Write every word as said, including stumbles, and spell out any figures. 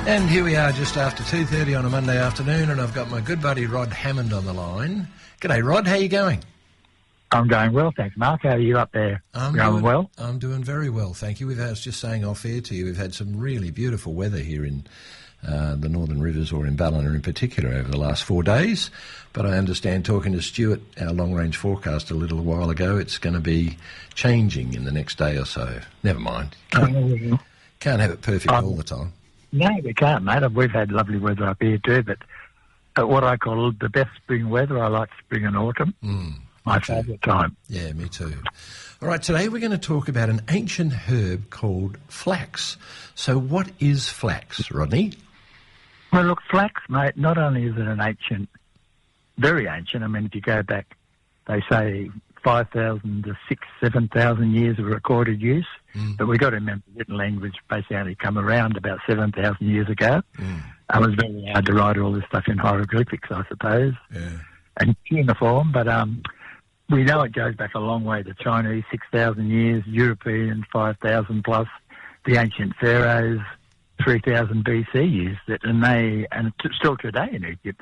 And here we are just after two thirty on a Monday afternoon, and I've got my good buddy Rod Hammond on the line. G'day, Rod. How you going? I'm going well, thanks, Mark. How are you up there? I'm going doing, well? I'm doing very well, thank you. We've had, I was just saying off air to you, we've had some really beautiful weather here in uh, the Northern Rivers, or in Ballina in particular, over the last four days. But I understand, talking to Stuart, our long-range forecast, a little while ago, it's going to be changing in the next day or so. Never mind. Can't, can't have it perfect um, all the time. No, we can't, mate. We've had lovely weather up here too, but uh, what I call the best spring weather, I like spring and autumn. Mm, My favourite time. Yeah, me too. All right, today we're going to talk about an ancient herb called flax. So what is flax, Rodney? Well, look, flax, mate, not only is it an ancient, very ancient, I mean, if you go back, they say five thousand to six, seven thousand years of recorded use. Mm. But we've got to remember written language basically only come around about seven thousand years ago. Mm. It was very hard to write all this stuff in hieroglyphics, I suppose, yeah. and cuneiform. But um, we know it goes back a long way. The Chinese, six thousand years, European, five thousand plus, the ancient pharaohs, three thousand B C used it, and they, and t- still today in Egypt,